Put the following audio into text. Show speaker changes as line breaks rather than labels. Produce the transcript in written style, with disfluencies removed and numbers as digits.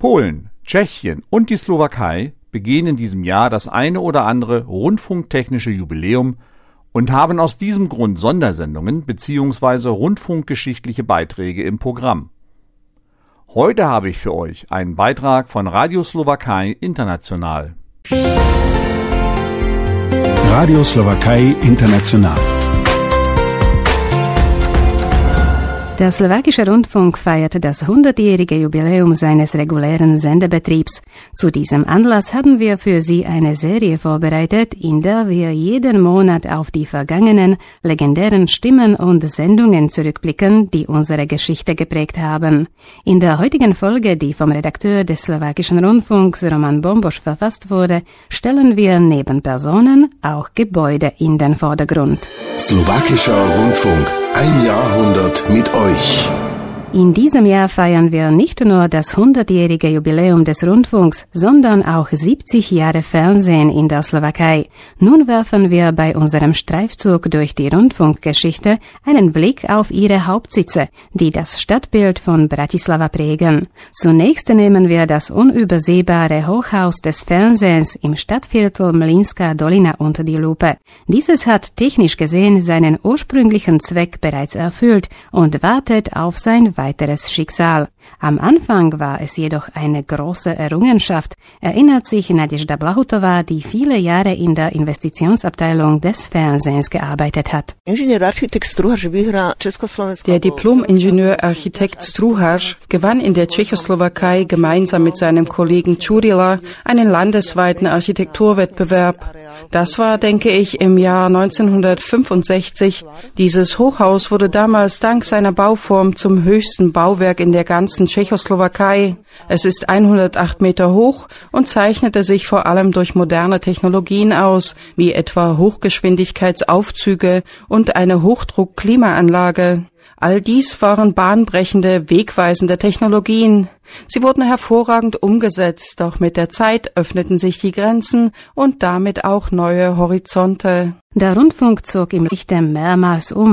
Polen, Tschechien und die Slowakei begehen in diesem Jahr das eine oder andere rundfunktechnische Jubiläum und haben aus diesem Grund Sondersendungen bzw. rundfunkgeschichtliche Beiträge im Programm. Heute habe ich für euch einen Beitrag von Radio Slowakei International.
Radio Slowakei International.
Der slowakische Rundfunk feiert das 100-jährige Jubiläum seines regulären Sendebetriebs. Zu diesem Anlass haben wir für Sie eine Serie vorbereitet, in der wir jeden Monat auf die vergangenen, legendären Stimmen und Sendungen zurückblicken, die unsere Geschichte geprägt haben. In der heutigen Folge, die vom Redakteur des slowakischen Rundfunks Roman Bombosch verfasst wurde, stellen wir neben Personen auch Gebäude in den Vordergrund.
Slowakischer Rundfunk. Ein Jahrhundert mit euch.
In diesem Jahr feiern wir nicht nur das 100-jährige Jubiläum des Rundfunks, sondern auch 70 Jahre Fernsehen in der Slowakei. Nun werfen wir bei unserem Streifzug durch die Rundfunkgeschichte einen Blick auf ihre Hauptsitze, die das Stadtbild von Bratislava prägen. Zunächst nehmen wir das unübersehbare Hochhaus des Fernsehens im Stadtviertel Mlynska Dolina unter die Lupe. Dieses hat technisch gesehen seinen ursprünglichen Zweck bereits erfüllt und wartet auf sein weiteres Schicksal. Am Anfang war es jedoch eine große Errungenschaft, erinnert sich Nadezhda Blahutova, die viele Jahre in der Investitionsabteilung des Fernsehens gearbeitet hat.
Der Diplom-Ingenieur-Architekt Struhaš gewann in der Tschechoslowakei gemeinsam mit seinem Kollegen Čurila einen landesweiten Architekturwettbewerb. Das war, denke ich, im Jahr 1965. Dieses Hochhaus wurde damals dank seiner Bauform zum höchsten Bauwerk in der ganzen Tschechoslowakei. Es ist 108 Meter hoch und zeichnete sich vor allem durch moderne Technologien aus, wie etwa Hochgeschwindigkeitsaufzüge und eine Hochdruck-Klimaanlage. All dies waren bahnbrechende, wegweisende Technologien. Sie wurden hervorragend umgesetzt, doch mit der Zeit öffneten sich die Grenzen und damit auch neue Horizonte.
Der Rundfunk zog im Lichte mehrmals um.